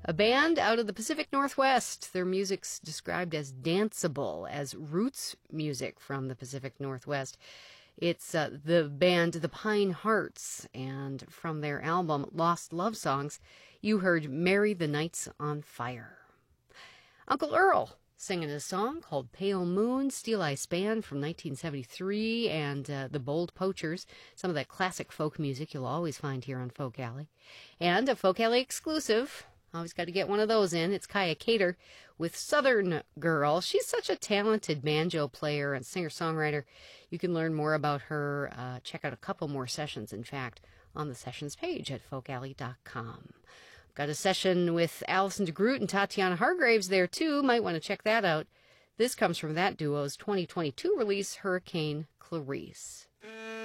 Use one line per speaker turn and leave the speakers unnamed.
A band out of the Pacific Northwest. Their music's described as danceable, as roots music from the Pacific Northwest. It's the band The Pine Hearts, and from their album Lost Love Songs, you heard Marry the Nights on Fire. Uncle Earl singing a song called Pale Moon, Steel Eye Band from 1973, and the Bold Poachers, some of that classic folk music you'll always find here on Folk Alley. And a Folk Alley exclusive, always got to get one of those in, it's Kaya Cater with Southern Girl. She's such a talented banjo player and singer-songwriter. You can learn more about her, check out a couple more sessions, in fact, on the sessions page at folkalley.com. Got a session with Alison DeGroot and Tatiana Hargraves there, too. Might want to check that out. This comes from that duo's 2022 release, Hurricane Clarice.